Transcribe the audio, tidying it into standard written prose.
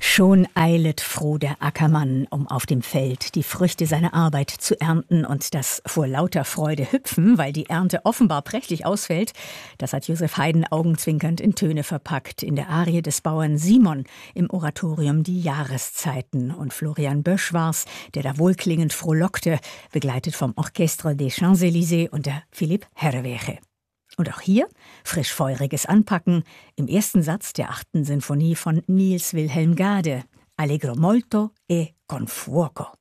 Schon eilet froh der Ackermann, um auf dem Feld die Früchte seiner Arbeit zu ernten, und das vor lauter Freude hüpfen, weil die Ernte offenbar prächtig ausfällt, das hat Joseph Haydn augenzwinkernd in Töne verpackt in der Arie des Bauern Simon im Oratorium Die Jahreszeiten. Und Florian Bösch war's, der da wohlklingend frohlockte, begleitet vom Orchestre des Champs-Élysées und der Philipp Herreweghe. Und auch hier frisch feuriges Anpacken im ersten Satz der 8. Sinfonie von Niels Wilhelm Gade, Allegro molto e con fuoco.